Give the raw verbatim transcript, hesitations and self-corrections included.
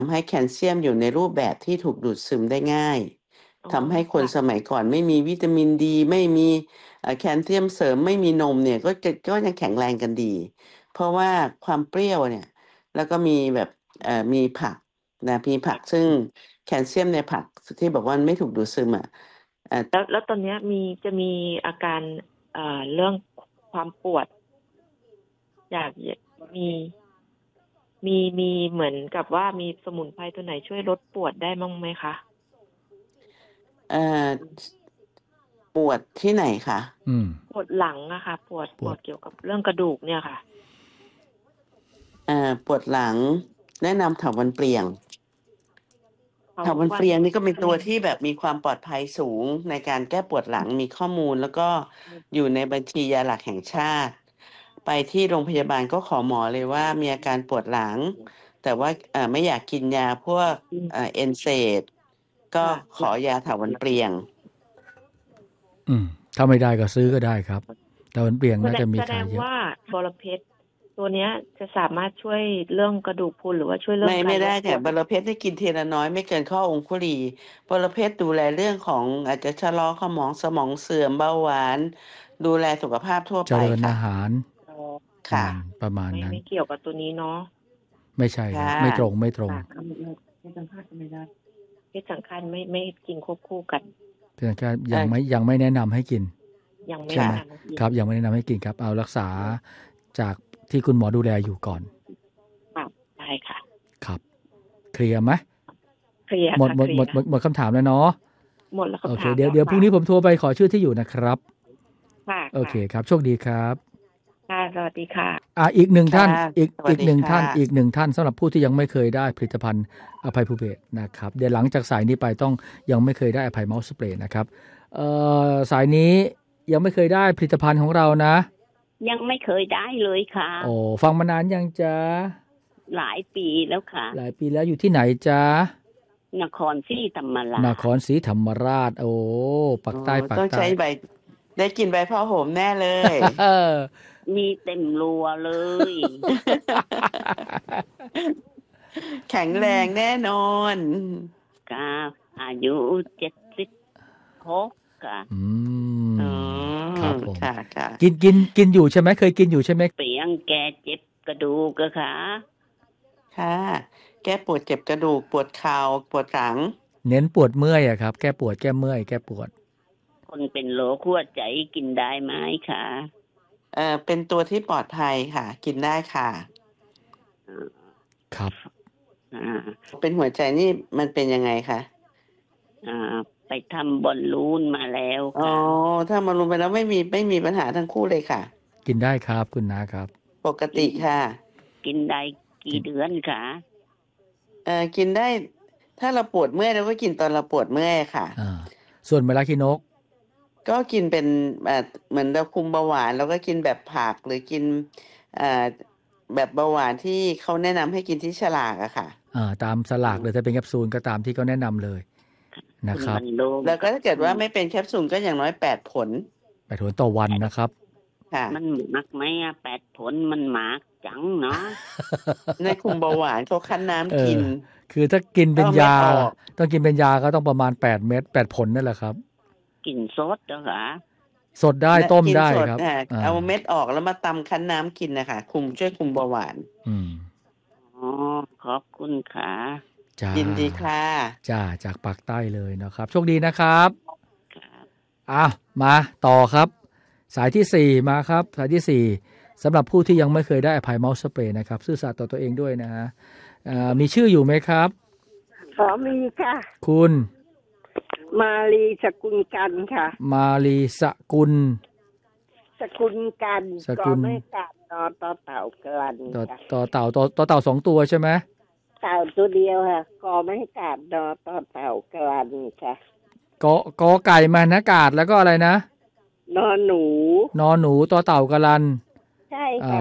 ให้แคลเซียมอยู่ในรูปแบบที่ถูกดูดซึมได้ง่ายทำให้คนสมัยก่อนไม่มีวิตามินดีไม่มีแคลเซียมเสริมไม่มีนมเนี่ยก็จะก็ยังแข็งแรงกันดีเพราะว่าความเปรี้ยวเนี่ยแล้วก็มีแบบเอ่อมีผักนะมีผักซึ่งแคลเซียมในผักที่บอกว่าไม่ถูกดูดซึมอ่ะแล้วแล้วตอนนี้มีจะมีอาการเอ่อเรื่องความปวดอยากมีมีมีเหมือนกับว่ามีสมุนไพรตัวไหนช่วยลดปวดได้มั้งไหมคะเอ่อปวดที่ไหนคะอืมปวดหลังอะค่ะปวดปวดเกี่ยวกับเรื่องกระดูกเนี่ยค่ะเอ่อปวดหลังแนะนำเถาวัลย์เปลี่ยงเถาวัลย์เปลี่ยงนี่ก็เป็นตัวที่แบบมีความปลอดภัยสูงในการแก้ปวดหลังมีข้อมูลแล้วก็อยู่ในบัญชียาหลักแห่งชาติไปที่โรงพยาบาลก็ขอหมอเลยว่ามีอาการปวดหลังแต่ว่าเอ่อไม่อยากกินยาพวกเอ่อเอนเซดก็ขอยาเถาวัลย์เปลี่ยงอืมถ้าไม่ได้ก็ซื้อก็ได้ครับเถาวัลย์เปลี่ยงน่าจะมีขายเยอะแสดงว่าบรเพชรตัวเนี้ยจะสามารถช่วยเรื่องกระดูกพรุนหรือว่าช่วยเรื่องไม่ไม่ได้แต่บรเพชรได้กินทีละน้อยไม่เกินข้อองคุลีบรเพชรดูแลเรื่องของอาจจะชะลอสมองสมองเสื่อมเบาหวานดูแลสุขภาพทั่วไปเจริญอาหารค่ะประมาณนั้นไม่เกี่ยวกับตัวนี้เนาะไม่ใช่ครับไม่ตรงไม่ตรงเพศสัมพันธ์ไม่ได้เพศสัมพันธ์ไม่ไม่กินควบคู่กันเพศสัมพันธ์ยังไม่ยังไม่แนะนำให้กินยังไม่แนะนำครับยังไม่แนะนำให้กินครับเอารักษาจากที่คุณหมอดูแลอยู่ก่อนครับได้ค่ะครับเคลียร์ไหมเคลียร์หมดหมดหมดหมดคำถามแล้วเนาะหมดแล้วคำถามโอเคเดี๋ยวเดี๋ยวพรุ่งนี้ผมโทรไปขอชื่อที่อยู่นะครับค่ะโอเคครับโชคดีครับค่ะสวัสดีค่ะอ่าอีกหนึ่งท่านอีกอีกหนึ่งท่านอีกหนึ่งท่านสำหรับผู้ที่ยังไม่เคยได้ผลิตภัณฑ์อภัยภูเบศรนะครับเดี๋ยวหลังจากสายนี้ไปต้องยังไม่เคยได้อภัยเมาส์สเปรย์นะครับเอ่อสายนี้ยังไม่เคยได้ผลิตภัณฑ์ของเรานะยังไม่เคยได้เลยค่ะโอ้ฟังมานานยังจ๊ะหลายปีแล้วค่ะหลายปีแล้วอยู่ที่ไหนจ๊ะนครศรีธรรมราชนครศรีธรรมราชโอ้ปักใต้ปักใต้ต้องใช้ใบได้กินใบผ้าห่มแน่เลยมีเต็มรัวเลยแข็งแรงแน่นอนค่ะอายุเจ็ดสิบหกค่ะอืมครับผมค่ะค่ะกินกินกินอยู่ใช่ไหมเคยกินอยู่ใช่ไหมเปียงแกเจ็บกระดูกอะค่ะค่ะแก้ปวดเจ็บกระดูกปวดเข่าปวดหลังเน้นปวดเมื่อยอะครับแก้ปวดแก้เมื่อยแก้ปวดคนเป็นโรคหัวใจกินได้ไหมคะเอ่อเป็นตัวที่ปลอดภัยค่ะกินได้ค่ะครับอ่าเป็นหัวใจนี่มันเป็นยังไงคะอ่าไปทำบอลลูนมาแล้วค่ะอ๋อถ้าบอลลูนไปแล้วไม่มีไม่มีปัญหาทั้งคู่เลยค่ะกินได้ครับคุณน้าครับปกติค่ะกินได้กี่เดือนคะเอ่อกินได้ถ้าเราปวดเมื่อยเราก็กินตอนเราปวดเมื่อยค่ะอ่าส่วนเมลาคินกก็กินเป็นแบบเหมือนเราคุมเบาหวานแล้วก็กินแบบผักหรือกินอ่าแบบเบาหวานที่เขาแนะนำให้กินที่ฉลากอะค่ะอ่าตามสลากเลยถ้าเป็นแคปซูลก็ตามที่เขาแนะนำเลยนะครับแล้วก็ถ้าเกิดว่าไม่เป็นแคปซูลก็อย่างน้อยแปดผลแปดผลต่อวันนะครับค่ะมันมักไหมอะแปดผลมันหมากจังเนาะในคุมเบาหวานเขาคั้นน้ำกินคือถ้ากินเป็นยาต้องกินเป็นยาก็ต้องประมาณแปดเม็ดแปดผลนั่นแหละครับกินสดเหรอคะสดได้ต้มได้ครับเอาเม็ดออกแล้วมาตำคั้นน้ำกินนะคะคุมช่วยคุมเบาหวานอืมอ๋อขอบคุณค่ะยินดีค่ะจ้าจากปากใต้เลยนะครับโชคดีนะครับอ้าวมาต่อครับสายที่สี่มาครับสายที่สี่สำหรับผู้ที่ยังไม่เคยได้อภัยเมาส์สเปรย์นะครับซื่อสัตย์ต่อตัวเองด้วยนะฮะมีชื่ออยู่ไหมครับขอมีค่ะคุณมาลีสกุลกันค่ะมาลีสกุลสกุลกันก็ไม่กัดต่อต่อเต่ากันต่อต่อเต่าต่อต่อเต่าสองตัวใช่ไหมเต่าตัวเดียวค่ะก็ไม่กัดต่อต่อเต่ากันค่ะกอกอไก่มานากาศแล้วก็อะไรนะนอนหนูนอนหนูต่อเต่ากะลันใช่ค่ะ